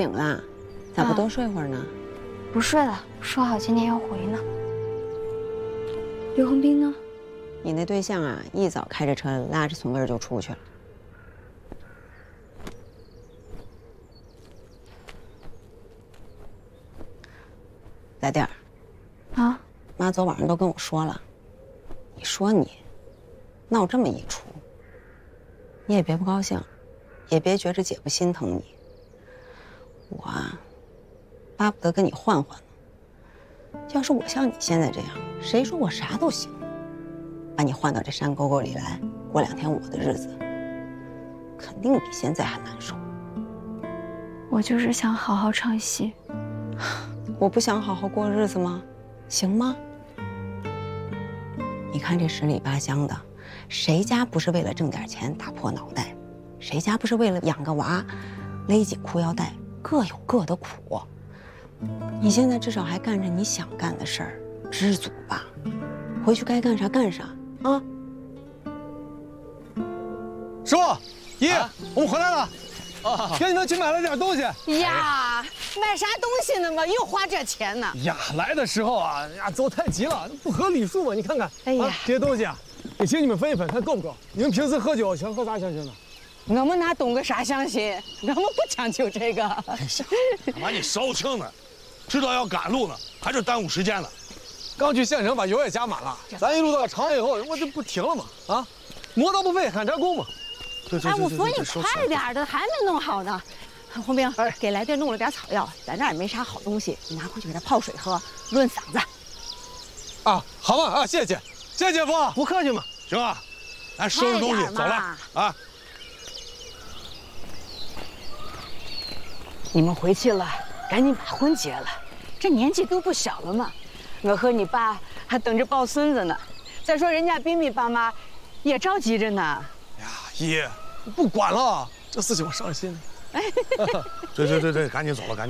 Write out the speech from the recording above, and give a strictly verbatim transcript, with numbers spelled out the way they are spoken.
醒了，咋不多睡会儿呢？ 不睡了，说好今天要回呢。刘恒斌呢？ 你那对象啊，一早开着车拉着孙根就出去了。来弟儿， 啊， 妈昨晚上都跟我说了，你说你闹这么一出，你也别不高兴，也别觉着姐夫心疼你。我啊，巴不得跟你换换呢。要是我像你现在这样，谁说我啥都行？把你换到这山沟沟里来，过两天我的日子，肯定比现在还难受。 我就是想好好唱戏。 我不想好好过日子吗？行吗？你看这十里八乡的，谁家不是为了挣点钱打破脑袋？谁家不是为了养个娃，勒紧裤腰带？各有各的苦。你现在至少还干着你想干的事儿，知足吧。回去该干啥干啥啊！ 师傅，姨，啊、我们回来了。啊，给你们去买了点东西。 呀，买啥东西呢嘛？又花这钱呢？ 呀，来的时候啊，呀，走太急了，不合礼数嘛。你看看，哎呀，啊、这些东西啊，也请你们分一分，看够不够？你们平时喝酒想喝啥香型的？ 我们哪懂个啥香型？我们不讲究这个。 哎呀，妈，你烧清呢，知道要赶路呢，还是耽误时间了。 刚去县城把油也加满了，咱一路到长以后，我这不停了吗？啊，磨刀不费喊柴工嘛。 对对对对对， 哎，我说你快点的，还没弄好呢。红兵，哎，给来弟弄了点草药，咱这儿也没啥好东西，你拿回去给他泡水喝，润嗓子。 啊，好吧，啊，谢谢，谢谢姐夫，不客气嘛。 行啊，咱收拾东西走了啊。 你们回去了，赶紧把婚结了，这年纪都不小了嘛。我和你爸还等着抱孙子呢。再说人家彬彬爸妈也着急着呢。 呀，姨，不管了，这事情我上心了。 对对对对，赶紧走了，赶紧。